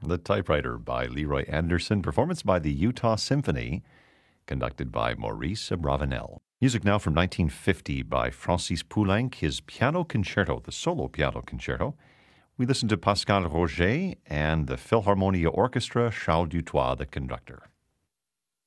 The Typewriter by Leroy Anderson, performance by the Utah Symphony, conducted by Maurice Abravanel. Music now from 1950 by Francis Poulenc, his piano concerto, the solo piano concerto. We listened to Pascal Roger and the Philharmonia Orchestra, Charles Dutoit, the conductor.